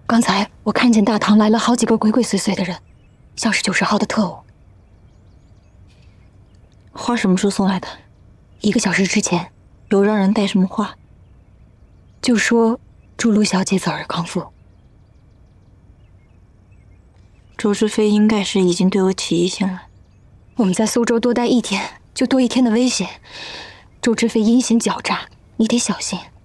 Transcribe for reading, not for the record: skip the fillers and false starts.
刚才我看见大堂来了好几个鬼鬼祟祟的人，像是90号的特务。 花什么时候送来的 ？1个小时之前。 有让人带什么话？ 就说祝陆小姐早日康复。 周知飞应该是已经对我起疑心了。 我们在苏州多待1天，就多1天的危险。周知飞阴险狡诈，你得小心。